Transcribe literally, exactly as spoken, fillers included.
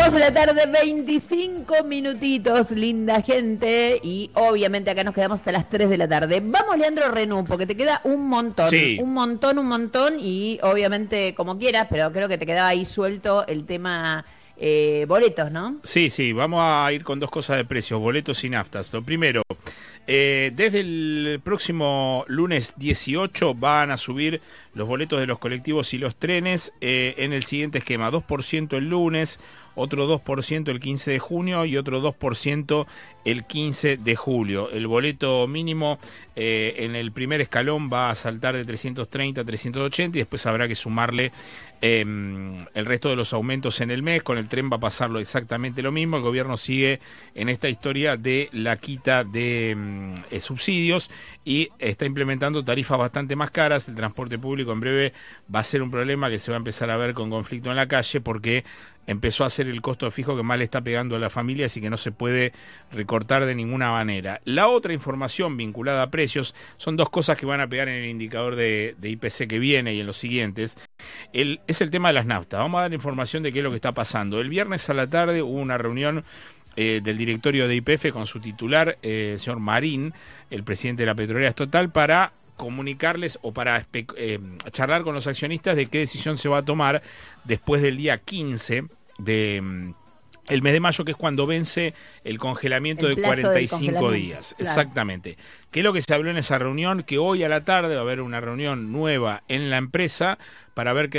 dos de la tarde, veinticinco minutitos, linda gente. Y obviamente acá nos quedamos hasta las tres de la tarde. Vamos, Leandro Renú, porque te queda un montón. Sí. Un montón, un montón. Y obviamente, como quieras, pero creo que te quedaba ahí suelto el tema eh, boletos, ¿no? Sí, sí, vamos a ir con dos cosas de precios, boletos y naftas. Lo primero, eh, desde el próximo lunes dieciocho van a subir los boletos de los colectivos y los trenes eh, en el siguiente esquema: dos por ciento el lunes, otro dos por ciento el quince de junio y otro dos por ciento el quince de julio. El boleto mínimo eh, en el primer escalón va a saltar de trescientos treinta a trescientos ochenta y después habrá que sumarle eh, el resto de los aumentos en el mes. Con el tren va a pasarlo exactamente lo mismo. El gobierno sigue en esta historia de la quita de eh, subsidios y está implementando tarifas bastante más caras. El transporte público en breve va a ser un problema que se va a empezar a ver con conflicto en la calle, porque empezó a ser el costo fijo que más le está pegando a la familia, así que no se puede recortar de ninguna manera. La otra información vinculada a precios son dos cosas que van a pegar en el indicador de, de I P C que viene y en los siguientes. El, es el tema de las naftas. Vamos a dar información de qué es lo que está pasando. El viernes a la tarde hubo una reunión eh, del directorio de Y P F con su titular, eh, el señor Marín, el presidente de la Petrolera Total, para comunicarles o para eh, charlar con los accionistas de qué decisión se va a tomar después del día quince de el mes de mayo, que es cuando vence el congelamiento el de cuarenta y cinco congelamiento. días. Claro. Exactamente. ¿Qué es lo que se habló en esa reunión? Que hoy a la tarde va a haber una reunión nueva en la empresa para ver qué